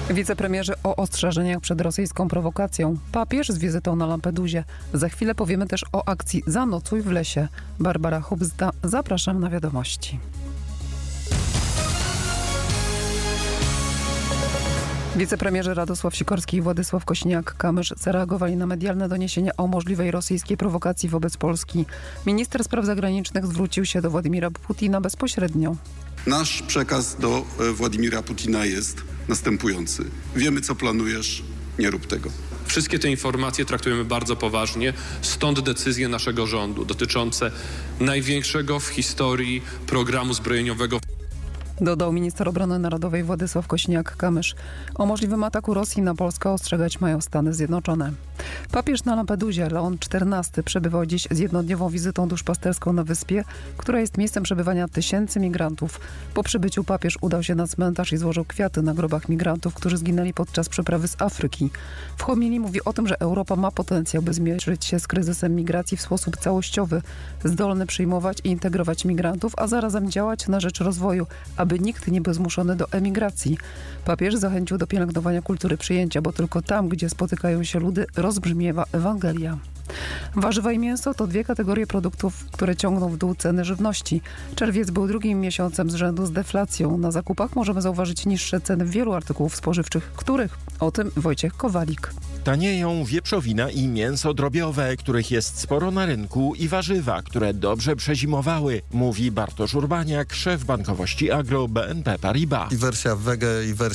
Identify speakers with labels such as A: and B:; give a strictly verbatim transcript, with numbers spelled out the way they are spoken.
A: Wicepremierzy o ostrzeżeniach przed rosyjską prowokacją. Papież z wizytą na Lampedusie. Za chwilę powiemy też o akcji Zanocuj w lesie. Barbara Hubzda, zapraszam na wiadomości. Wicepremierzy Radosław Sikorski i Władysław Kosiniak-Kamysz zareagowali na medialne doniesienia o możliwej rosyjskiej prowokacji wobec Polski. Minister spraw zagranicznych zwrócił się do Władimira Putina bezpośrednio.
B: Nasz przekaz do Władimira Putina jest następujący. Wiemy, co planujesz, nie rób tego.
C: Wszystkie te informacje traktujemy bardzo poważnie, stąd decyzje naszego rządu dotyczące największego w historii programu zbrojeniowego.
A: Dodał minister obrony narodowej Władysław Kosiniak-Kamysz. O możliwym ataku Rosji na Polskę ostrzegać mają Stany Zjednoczone. Papież na Lampedusie, Leon czternasty, przebywał dziś z jednodniową wizytą duszpasterską na wyspie, która jest miejscem przebywania tysięcy migrantów. Po przybyciu papież udał się na cmentarz i złożył kwiaty na grobach migrantów, którzy zginęli podczas przeprawy z Afryki. W homilii mówi o tym, że Europa ma potencjał, by zmierzyć się z kryzysem migracji w sposób całościowy, zdolny przyjmować i integrować migrantów, a zarazem działać na rzecz rozwoju, aby nikt nie był zmuszony do emigracji. Papież zachęcił do pielęgnowania kultury przyjęcia, bo tylko tam, gdzie spotykają się ludy, rozbrzmiewa Ewangelia. Warzywa i mięso to dwie kategorie produktów, które ciągną w dół ceny żywności. Czerwiec był drugim miesiącem z rzędu z deflacją. Na zakupach możemy zauważyć niższe ceny wielu artykułów spożywczych. Których? O tym Wojciech Kowalik.
D: Tanieją wieprzowina i mięso drobiowe, których jest sporo na rynku, i warzywa, które dobrze przezimowały, mówi Bartosz Urbaniak, szef bankowości Agro B N P Paribas.
E: I wersja wege, i wersja